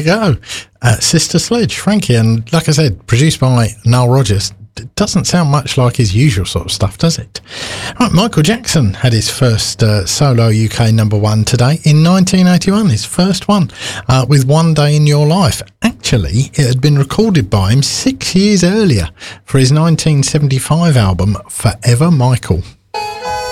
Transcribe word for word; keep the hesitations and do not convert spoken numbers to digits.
you go. Uh, Sister Sledge, Frankie, and like I said, produced by Nile Rodgers. It doesn't sound much like his usual sort of stuff, does it? Right, Michael Jackson had his first uh, solo U K number one today in nineteen eighty-one, his first one, uh, with One Day in Your Life. Actually, it had been recorded by him six years earlier for his nineteen seventy-five album, Forever Michael.